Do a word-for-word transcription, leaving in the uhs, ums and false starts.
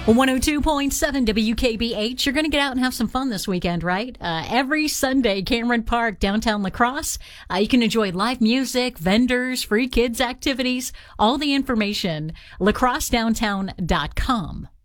one oh two point seven W K B H. You're going to get out and have some fun this weekend, right? Uh, every Sunday, Cameron Park, downtown La Crosse. Uh, you can enjoy live music, vendors, free kids activities, all the information, lacrosse downtown dot com.